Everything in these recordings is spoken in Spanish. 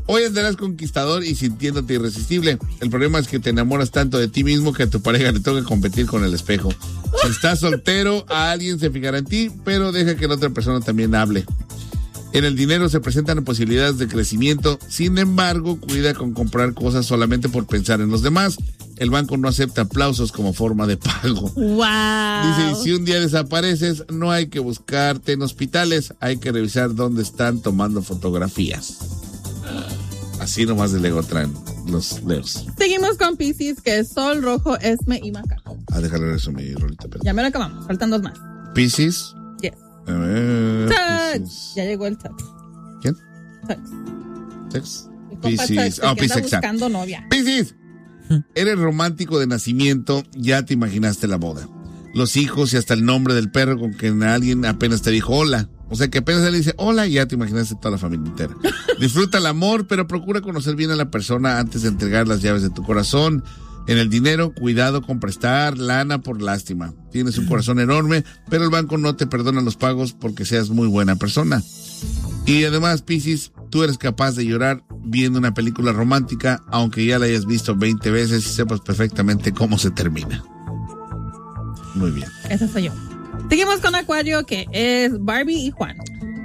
Hoy andarás conquistador y sintiéndote irresistible. El problema es que te enamoras tanto de ti mismo que a tu pareja le toca competir con el espejo. Si estás soltero, a alguien se fijará en ti, pero deja que la otra persona también hable. En el dinero se presentan posibilidades de crecimiento. Sin embargo, cuida con comprar cosas solamente por pensar en los demás. El banco no acepta aplausos como forma de pago. Wow. Dice, y si un día desapareces, no hay que buscarte en hospitales, hay que revisar dónde están tomando fotografías. Así nomás de Lego traen los Leos. Seguimos con Piscis, que es Sol, Rojo, Esme y Macaco. Déjale eso, mi Rolita. Pero... Ya me lo acabamos, faltan 2 más. Piscis. Yes. Touch. Ya llegó el Touch. ¿Quién? Touch. Piscis. Piscis. Buscando novia. Piscis. Eres romántico de nacimiento, ya te imaginaste la boda. Los hijos y hasta el nombre del perro con quien alguien apenas te dijo hola. O sea que apenas él dice hola y ya te imaginaste toda la familia entera. Disfruta el amor, pero procura conocer bien a la persona antes de entregar las llaves de tu corazón. En el dinero, cuidado con prestar lana por lástima. Tienes un corazón enorme, pero el banco no te perdona los pagos porque seas muy buena persona. Y además, Piscis, tú eres capaz de llorar viendo una película romántica, aunque ya la hayas visto 20 veces y sepas perfectamente cómo se termina. Muy bien. Esa soy yo. Seguimos con Acuario, que es Barbie y Juan.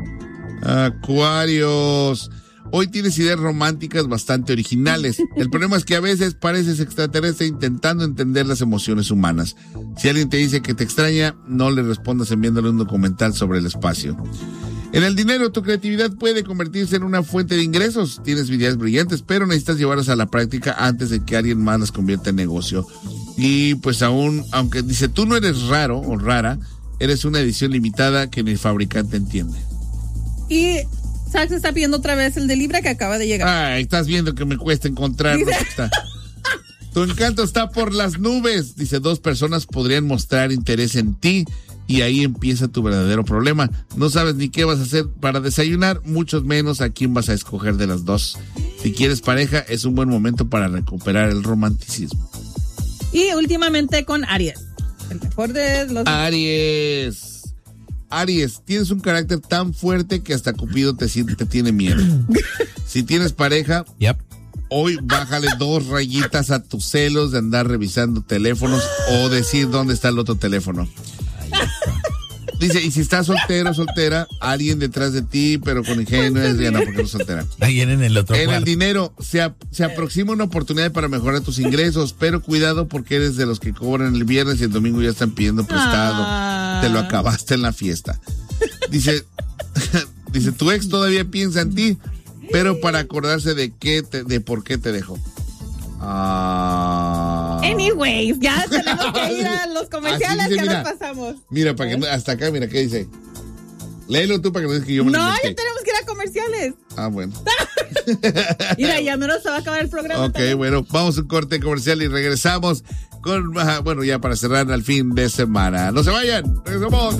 Acuarios. Hoy tienes ideas románticas bastante originales. El problema es que a veces pareces extraterrestre intentando entender las emociones humanas. Si alguien te dice que te extraña, no le respondas enviándole un documental sobre el espacio. En el dinero, tu creatividad puede convertirse en una fuente de ingresos. Tienes ideas brillantes, pero necesitas llevarlas a la práctica antes de que alguien más las convierta en negocio. Y pues aún, aunque dice, tú no eres raro o rara, eres una edición limitada que ni el fabricante entiende. Y Sax está pidiendo otra vez el de Libra que acaba de llegar. Ay, estás viendo que me cuesta encontrarlo. Tu encanto está por las nubes. Dice, 2 personas podrían mostrar interés en ti y ahí empieza tu verdadero problema. No sabes ni qué vas a hacer para desayunar, mucho menos a quién vas a escoger de las 2. Si quieres pareja, es un buen momento para recuperar el romanticismo. Y últimamente con Aries. El mejor de los... Aries, tienes un carácter tan fuerte que hasta Cupido te tiene miedo. Si tienes pareja, hoy bájale 2 rayitas a tus celos de andar revisando teléfonos o decir dónde está el otro teléfono. Dice, y si estás soltero, soltera, alguien detrás de ti, pero con ingenuos, ya no, porque no es soltera. Alguien en el otro En cuarto. el dinero, se aproxima una oportunidad para mejorar tus ingresos, pero cuidado porque eres de los que cobran el viernes y el domingo ya están pidiendo prestado. Te lo acabaste en la fiesta. Dice, tu ex todavía piensa en ti, pero para acordarse de por qué te dejó. Anyways, ya tenemos que ir a los comerciales, dice, ya mira, nos pasamos. Mira, para que hasta acá, mira, ¿qué dice? Léelo tú para que no digas que yo me lo inventé. Ya tenemos que ir a comerciales. Bueno. Mira, ya menos se va a acabar el programa. Ok, también. bueno, vamos a un corte comercial y regresamos con, bueno, ya para cerrar al fin de semana. No se vayan, regresamos.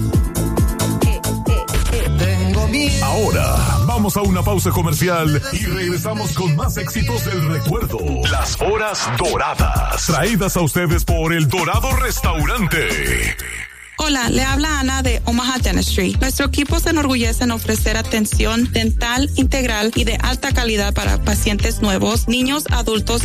Ahora vamos a una pausa comercial y regresamos con más éxitos del recuerdo. Las horas doradas, traídas a ustedes por El Dorado Restaurante. Hola, le habla Ana de Omaha Dentistry. Nuestro equipo se enorgullece en ofrecer atención dental integral y de alta calidad para pacientes nuevos, niños, adultos